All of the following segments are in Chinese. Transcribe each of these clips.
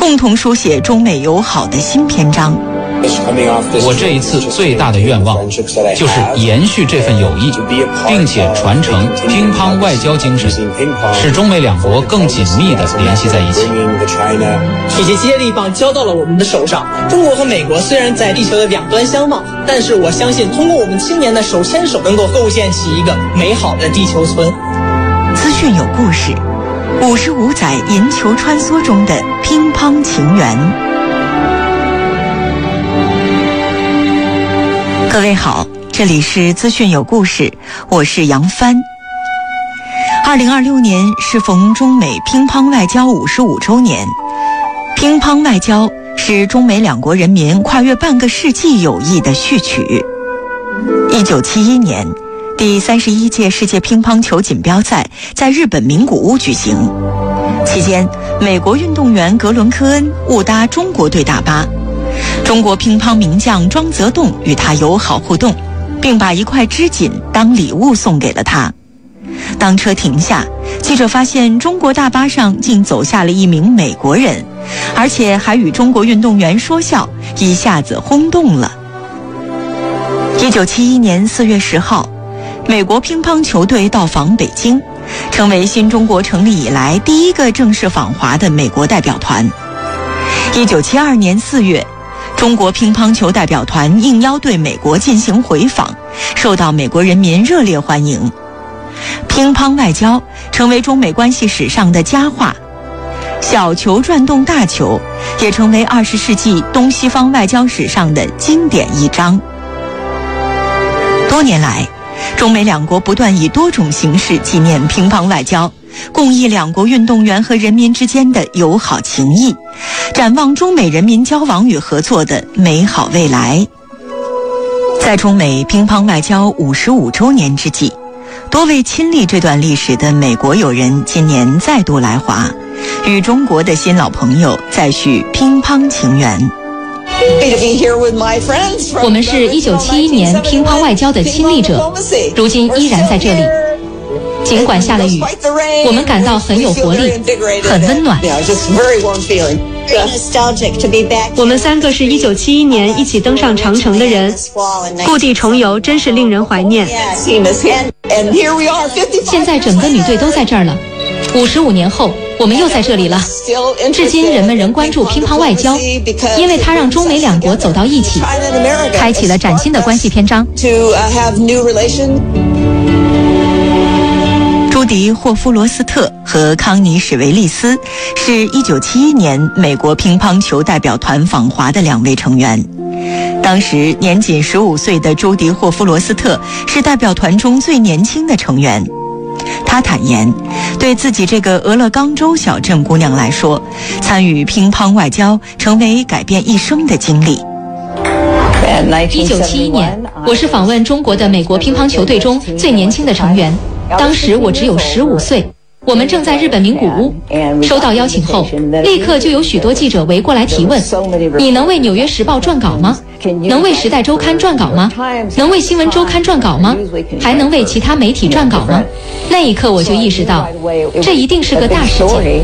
共同书写中美友好的新篇章。 我这一次最大的愿望就是延续这份友谊，并且传承乒乓外交精神，使中美两国更紧密地联系在一起。 以及接力棒交到了我们的手上。中国和美国虽然在地球的两端相望，但是我相信通过我们青年的手牵手，能够构建起一个美好的地球村。 资讯有故事，55载银球穿梭中的乒乓情缘。各位好，这里是资讯有故事，我是杨帆。2026年适逢中美乒乓外交55周年。乒乓外交是中美两国人民跨越半个世纪友谊的序曲。1971年，第31届世界乒乓球锦标赛在日本名古屋举行，期间美国运动员格伦科恩误搭中国队大巴，中国乒乓名将庄则栋与他友好互动，并把一块织锦当礼物送给了他。当车停下，记者发现中国大巴上竟走下了一名美国人，而且还与中国运动员说笑，一下子轰动了。1971年4月10号，美国乒乓球队到访北京，成为新中国成立以来第一个正式访华的美国代表团。1972年4月，中国乒乓球代表团应邀对美国进行回访，受到美国人民热烈欢迎。乒乓外交成为中美关系史上的佳话，小球转动大球也成为20世纪东西方外交史上的经典一章。多年来，中美两国不断以多种形式纪念乒乓外交，共益两国运动员和人民之间的友好情谊，展望中美人民交往与合作的美好未来。在中美乒乓外交55周年之际，多位亲历这段历史的美国友人今年再度来华，与中国的新老朋友再续乒乓情缘。 我们是1971年乒乓外交的亲历者，如今依然在这里。尽管下了雨，我们感到很有活力，很温暖。 我们3个是1971年一起登上长城的人，故地重游真是令人怀念。 现在整个女队都在这儿了，55年后我们又在这里了。至今人们仍关注乒乓外交，因为它让中美两国走到一起，开启了崭新的关系篇章。 朱迪·霍夫罗斯特和康尼·史维利斯是1971年美国乒乓球代表团访华的2位成员。当时年仅15岁的朱迪·霍夫罗斯特是代表团中最年轻的成员。他坦言，对自己这个俄勒冈州小镇姑娘来说，参与乒乓外交成为改变一生的经历。 1971年，我是访问中国的美国乒乓球队中最年轻的成员。当时我只有15岁，我们正在日本名古屋。收到邀请后，立刻就有许多记者围过来提问：你能为《纽约时报》撰稿吗？能为《时代周刊》撰稿吗？能为《新闻周刊》撰稿吗？还能为其他媒体撰稿吗？那一刻我就意识到，这一定是个大事件。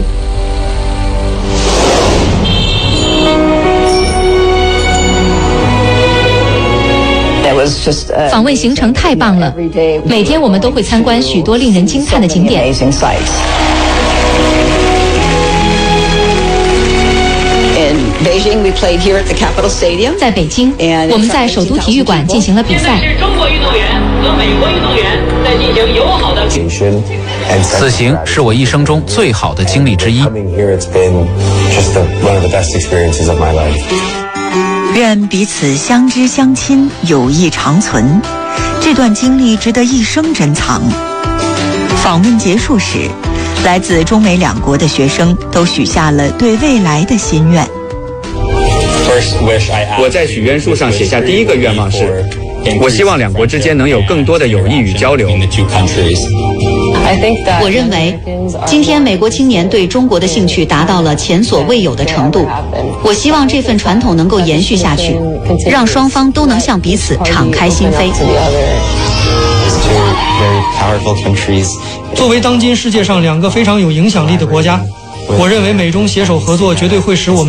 访问行程太棒了，每天我们都会参观许多令人惊叹的景点。在北京，我们在首都体育馆进行了比赛。 是中国运动员和美国运动员在进行友好的此行是我一生中最好的经历之一。 愿彼此相知相亲，友谊长存。这段经历值得一生珍藏。访问结束时，来自中美两国的学生都许下了对未来的心愿。 我在许愿树上写下第一个愿望是，我希望两国之间能有更多的友谊与交流。 我认为，今天美国青年对中国的兴趣达到了前所未有的程度。我希望这份传统能够延续下去，让双方都能向彼此敞开心扉。 作为当今世界上2个非常有影响力的国家，我认为美中携手合作绝对会使我们